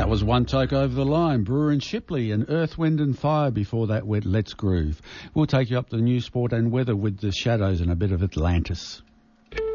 That was One Take Over the Line, Brewer and Shipley, and Earth, Wind and Fire before that with Let's Groove. We'll take you up to the news, sport and weather with the Shadows and a bit of Atlantis.